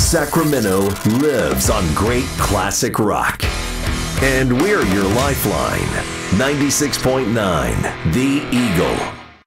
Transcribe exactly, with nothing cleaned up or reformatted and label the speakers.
Speaker 1: Sacramento lives on great classic rock. And we're your lifeline. ninety-six point nine, The Eagle.